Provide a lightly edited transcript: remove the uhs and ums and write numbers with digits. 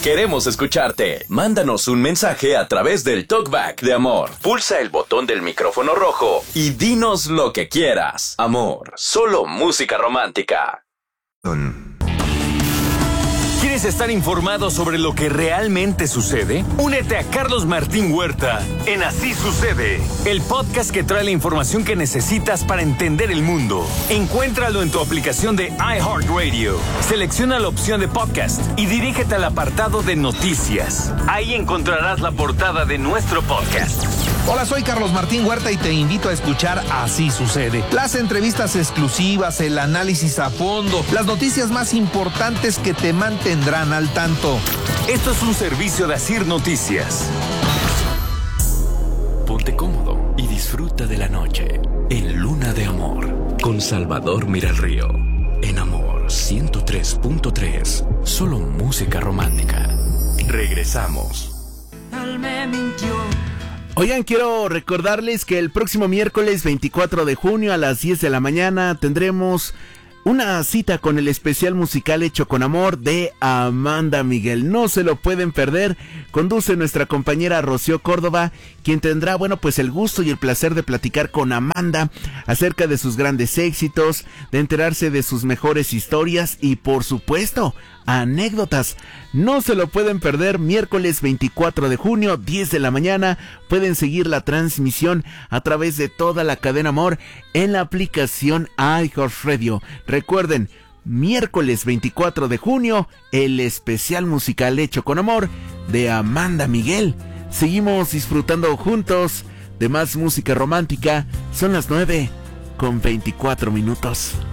Queremos escucharte. Mándanos un mensaje a través del Talkback de Amor. Pulsa el botón del micrófono rojo y dinos lo que quieras. Amor, solo música romántica. ¿Quieres estar informado sobre lo que realmente sucede? Únete a Carlos Martín Huerta en Así Sucede, el podcast que trae la información que necesitas para entender el mundo. Encuéntralo en tu aplicación de iHeartRadio. Selecciona la opción de podcast y dirígete al apartado de noticias. Ahí encontrarás la portada de nuestro podcast. Hola, soy Carlos Martín Huerta y te invito a escuchar Así Sucede. Las entrevistas exclusivas, el análisis a fondo, las noticias más importantes que te mantendrán al tanto. Esto es un servicio de Asir Noticias. Ponte cómodo y disfruta de la noche en Luna de Amor con Salvador Miralrío. En Amor 103.3, solo música romántica. Regresamos. Él me mintió. Oigan, quiero recordarles que el próximo miércoles 24 de junio a las 10 de la mañana tendremos una cita con el especial musical Hecho con Amor de Amanda Miguel. No se lo pueden perder. Conduce nuestra compañera Rocío Córdoba, quien tendrá, pues el gusto y el placer de platicar con Amanda acerca de sus grandes éxitos, de enterarse de sus mejores historias y, por supuesto, anécdotas. No se lo pueden perder. Miércoles 24 de junio, 10 de la mañana. Pueden seguir la transmisión a través de toda la cadena Amor en la aplicación iHeartRadio. Recuerden, miércoles 24 de junio, el especial musical Hecho con Amor de Amanda Miguel. Seguimos disfrutando juntos de más música romántica. Son las 9:24.